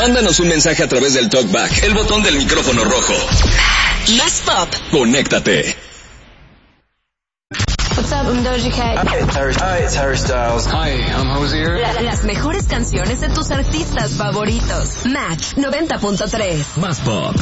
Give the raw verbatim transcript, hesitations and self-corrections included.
Mándanos un mensaje a través del TalkBack, el botón del micrófono rojo. Más pop. Conéctate. What's up, I'm Doja Cat. Hi, it's Harry, Hi, it's Harry Styles. Hi, I'm Hozier. La, las mejores canciones de tus artistas favoritos. Match noventa punto tres. Más pop.